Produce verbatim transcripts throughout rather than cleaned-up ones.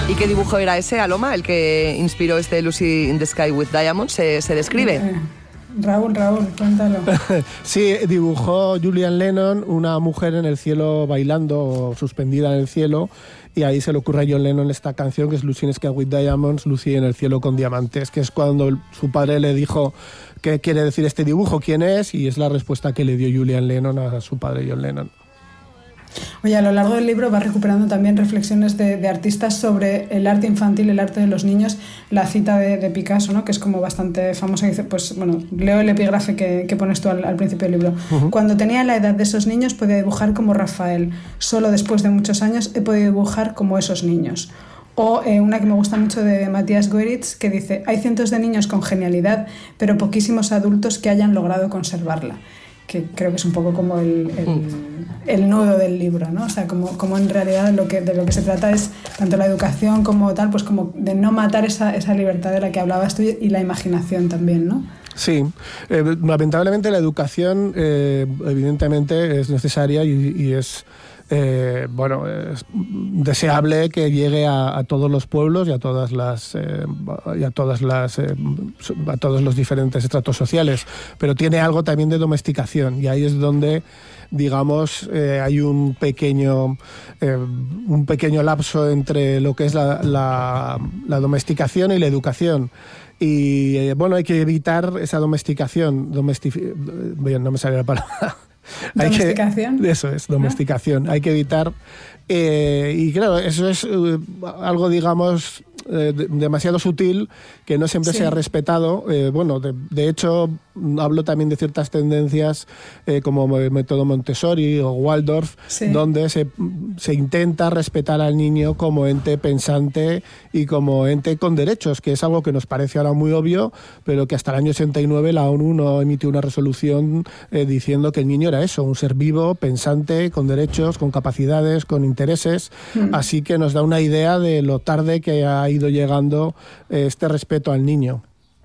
¿Y qué dibujo era ese, Aloma, el que inspiró este Lucy in the Sky with Diamonds? ¿Se, se describe? Eh, Raúl, Raúl, cuéntalo. Sí, dibujó Julian Lennon una mujer en el cielo bailando o suspendida en el cielo, y ahí se le ocurre a John Lennon esta canción que es Lucy in the Sky with Diamonds, Lucy en el cielo con diamantes, que es cuando su padre le dijo qué quiere decir este dibujo, quién es, y es la respuesta que le dio Julian Lennon a su padre John Lennon. Oye, a lo largo del libro va recuperando también reflexiones de, de artistas sobre el arte infantil, el arte de los niños. La cita de, de Picasso, ¿no?, que es como bastante famosa, dice, pues bueno, leo el epígrafe que, que pones tú al, al principio del libro. Uh-huh. Cuando tenía la edad de esos niños podía dibujar como Rafael. Solo después de muchos años he podido dibujar como esos niños. O eh, una que me gusta mucho de Matías Goeritz, que dice: hay cientos de niños con genialidad, pero poquísimos adultos que hayan logrado conservarla. Que creo que es un poco como el, el, el nudo del libro, ¿no? O sea, como, como en realidad lo que, de lo que se trata es tanto la educación como tal, pues como de no matar esa, esa libertad de la que hablabas tú y la imaginación también, ¿no? Sí, eh, lamentablemente la educación eh, evidentemente es necesaria y, y es... Eh, bueno, es deseable que llegue a, a todos los pueblos y a todas las eh, y a todas las eh, a todos los diferentes estratos sociales, pero tiene algo también de domesticación, y ahí es donde, digamos, eh, hay un pequeño eh, un pequeño lapso entre lo que es la, la, la domesticación y la educación. Y eh, bueno, hay que evitar esa domesticación. Domestic... Bien, no me sale la palabra. ¿Domesticación? Que, eso es, domesticación. ¿No? Hay que evitar... Eh, y claro, eso es eh, algo, digamos, eh, de, demasiado sutil, que no siempre sí. se ha respetado. Eh, bueno, de, de hecho, hablo también de ciertas tendencias eh, como el método Montessori o Waldorf, sí. donde se, se intenta respetar al niño como ente pensante y como ente con derechos, que es algo que nos parece ahora muy obvio, pero que hasta el año ochenta y nueve la ONU no emitió una resolución eh, diciendo que el niño era eso, un ser vivo, pensante, con derechos, con capacidades, con intereses, mm. así que nos da una idea de lo tarde que ha ido llegando eh, este respeto al niño.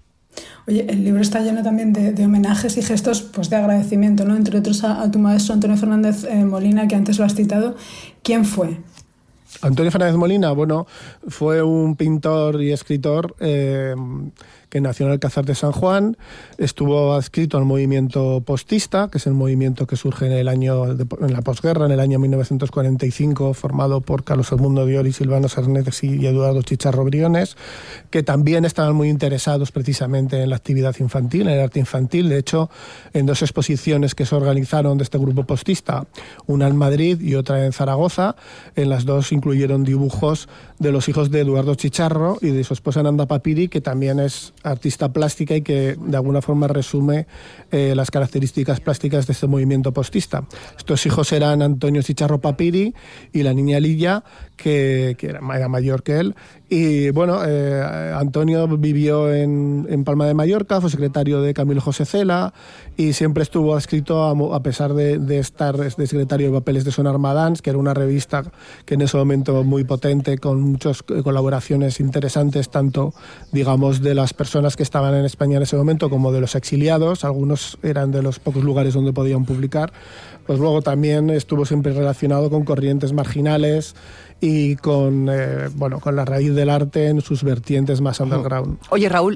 Oye, el libro está lleno también de, de homenajes y gestos, pues, de agradecimiento, ¿no? Entre otros a, a tu maestro Antonio Fernández eh, Molina, que antes lo has citado. ¿Quién fue? Antonio Fernández Molina, bueno, fue un pintor y escritor eh, que nació en Alcázar de San Juan, estuvo adscrito al movimiento postista, que es el movimiento que surge en el año de, en la posguerra, en el año mil novecientos cuarenta y cinco, formado por Carlos Edmundo Diori, Silvano Sarnez y Eduardo Chicharro Briones, que también estaban muy interesados precisamente en la actividad infantil, en el arte infantil. De hecho, en dos exposiciones que se organizaron de este grupo postista, una en Madrid y otra en Zaragoza, en las dos incluyeron dibujos de los hijos de Eduardo Chicharro y de su esposa Nanda Papiri, que también es artista plástica y que de alguna forma resume eh, las características plásticas de este movimiento postista. Estos hijos eran Antonio Chicharro Papiri y la niña Lilla, que, que era, era mayor que él. Y bueno, eh, Antonio vivió en, en Palma de Mallorca, fue secretario de Camilo José Cela y siempre estuvo adscrito, a, a pesar de, de estar de secretario de papeles de Sonar Madans, que era una revista que en ese momento muy potente, con muchas colaboraciones interesantes, tanto, digamos, de las personas que estaban en España en ese momento como de los exiliados. Algunos eran de los pocos lugares donde podían publicar. Pues luego también estuvo siempre relacionado con corrientes marginales y con, eh, bueno, con la raíz del arte en sus vertientes más underground. Oye, Raúl,